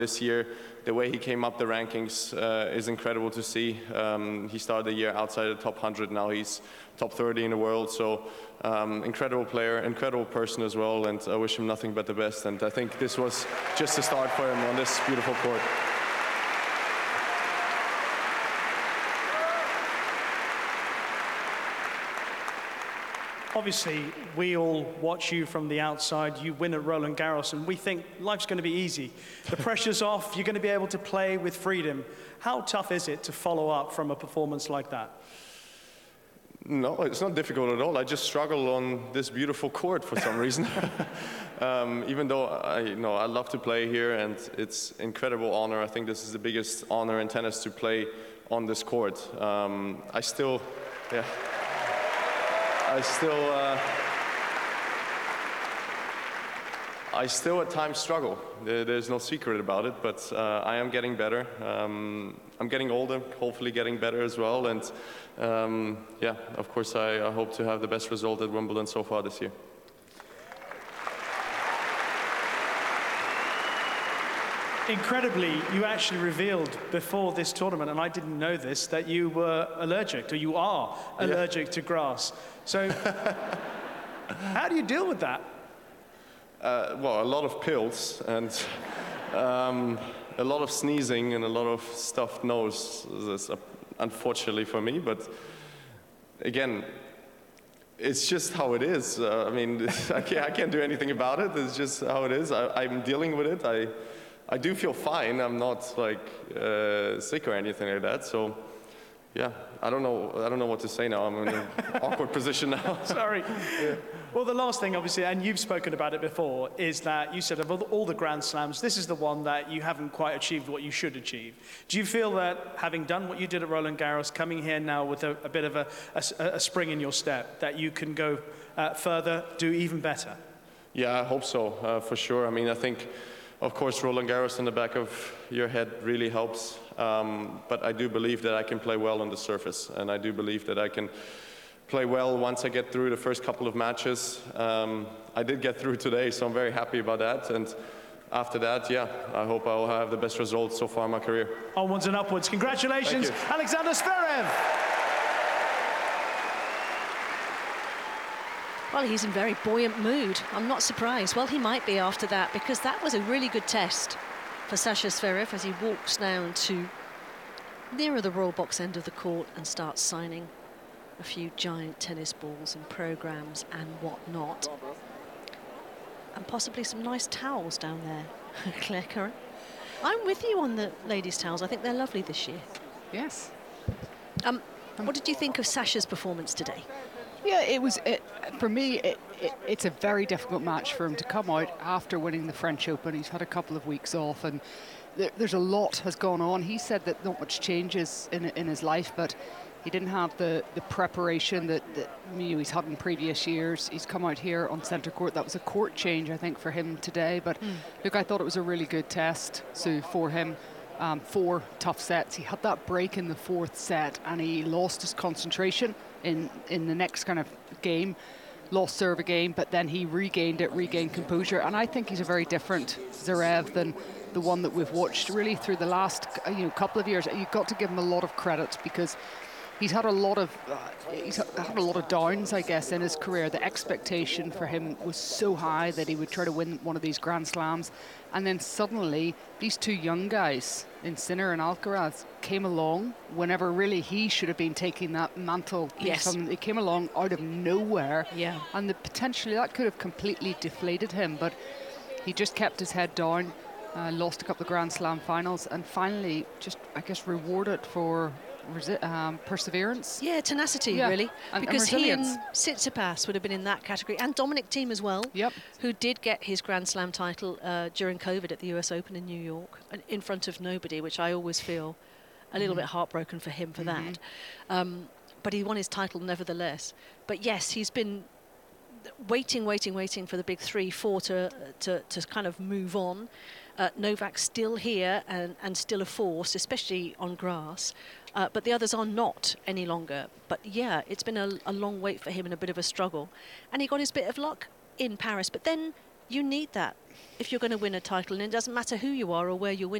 This year, the way he came up the rankings is incredible to see. He started the year outside the top 100, now he's top 30 in the world, so incredible player, incredible person as well, and I wish him nothing but the best. And I think this was just a start for him on this beautiful court. Obviously, we all watch you from the outside. You win at Roland Garros, and we think life's going to be easy. The pressure's off. You're going to be able to play with freedom. How tough is it to follow up from a performance like that? No, it's not difficult at all. I just struggle on this beautiful court for some reason. Even though I love to play here, and it's incredible honor. I think this is the biggest honor in tennis to play on this court. I still at times struggle. There's no secret about it, but I am getting better. I'm getting older, hopefully getting better as well. And yeah, of course, I hope to have the best result at Wimbledon so far this year. Incredibly, you actually revealed before this tournament, and I didn't know this, that you were allergic, or you are allergic to grass. So how do you deal with that? Well, a lot of pills and a lot of sneezing and a lot of stuffed nose, unfortunately for me. But again, it's just how it is. I mean, I can't do anything about it. It's just how it is. I'm dealing with it. I do feel fine. I'm not like sick or anything like that. So yeah, I don't know what to say now. I'm in an awkward position now. Sorry. Yeah. Well, the last thing, obviously, and you've spoken about it before, is that you said of all the Grand Slams, this is the one that you haven't quite achieved what you should achieve. Do you feel that having done what you did at Roland Garros, coming here now with a bit of a spring in your step, that you can go further, do even better? Yeah, I hope so, for sure. I mean, I think, of course, Roland Garros in the back of your head really helps. But I do believe that I can play well on the surface, and I do believe that I can play well once I get through the first couple of matches. I did get through today, so I'm very happy about that. And after that, yeah, I hope I'll have the best results so far in my career. Onwards and upwards. Congratulations, Alexander Zverev. Well, he's in very buoyant mood. I'm not surprised. Well, he might be after that, because that was a really good test for Sasha Zverev as he walks down to nearer the royal box end of the court and starts signing a few giant tennis balls and programs and whatnot. And possibly some nice towels down there, Claire Curran. I'm with you on the ladies' towels. I think they're lovely this year. Yes. What did you think of Sasha's performance today? Yeah, for me, it's a very difficult match for him to come out after winning the French Open. He's had a couple of weeks off, and there's a lot has gone on. He said that not much changes in his life, but he didn't have the preparation that he's had in previous years. He's come out here on centre court. That was a court change, I think, for him today. But look, I thought it was a really good test, Sue, for him. 4 tough sets. He had that break in the 4th set, and he lost his concentration in the next kind of game. Lost serve a game, but then he regained composure. And I think he's a very different Zverev than the one that we've watched really through the last couple of years. You've got to give him a lot of credit, because he's had a lot of downs, I guess, in his career. The expectation for him was so high that he would try to win one of these Grand Slams, and then suddenly these 2 young guys in Sinner and Alcaraz came along whenever really he should have been taking that mantle. Yes. They came along out of nowhere, yeah, and potentially that could have completely deflated him, but he just kept his head down, lost a couple of Grand Slam finals, and finally just, I guess, rewarded for perseverance. Yeah, tenacity, really. Because he and Tsitsipas would have been in that category, and Dominic Thiem as well, who did get his Grand Slam title during COVID at the US Open in New York, in front of nobody, which I always feel a little bit heartbroken for him for that. But he won his title nevertheless. But yes, he's been waiting for the big 3-4 to kind of move on. Novak's still here and still a force, especially on grass. But the others are not any longer. But yeah, it's been a long wait for him and a bit of a struggle. And he got his bit of luck in Paris. But then You need that if you're going to win a title, and it doesn't matter who you are or where you're winning.